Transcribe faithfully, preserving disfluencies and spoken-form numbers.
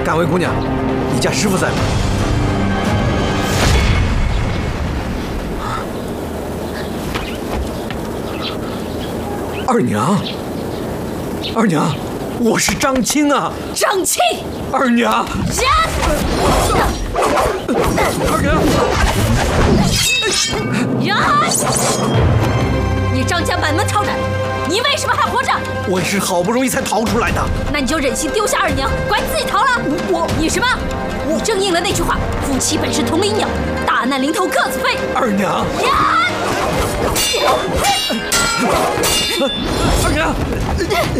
敢薇姑娘，你家师傅在吗？二娘，二娘，我是张青啊！ 张青， 二娘， 人， 二娘， 人，你张家满门抄斩，你为什么还活着？ 我也是好不容易才逃出来的。 那你就忍心丢下二娘，管自己逃了？我，你什么？你正应了那句话：夫妻本是同林鸟，大难临头各自飞。 二娘， 人。 二娘。